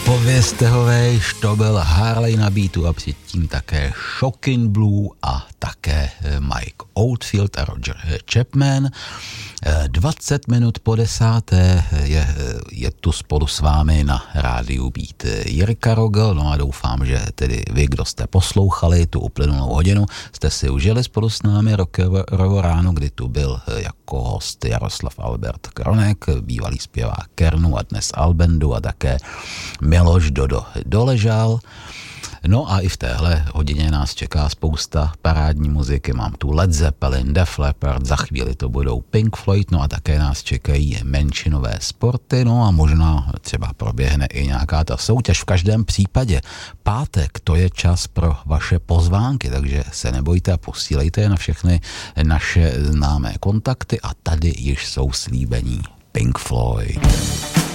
Povězte ho, vejš, to byl Harley na beatu a předtím také Shocking Blue a také Mike Oldfield a Roger Chapman. 20 minut po 10. je tu spolu s vámi na rádiu Beat Jirka Rogl, no a doufám, že tedy vy, kdo jste poslouchali tu uplynulou hodinu, jste si užili spolu s námi rockerovo ráno, kdy tu byl jako host Jaroslav Albert Kronek, bývalý zpěvák Kernu a dnes Albendu a také Miloš Dodo Doležal. No a i v téhle hodině nás čeká spousta parádní muziky. Mám tu Led Zeppelin, Def Leppard, za chvíli to budou Pink Floyd, no a také nás čekají menšinové sporty, no a možná třeba proběhne i nějaká ta soutěž. V každém případě pátek, to je čas pro vaše pozvánky, takže se nebojte a posílejte je na všechny naše známé kontakty a tady již jsou slíbení Pink Floyd.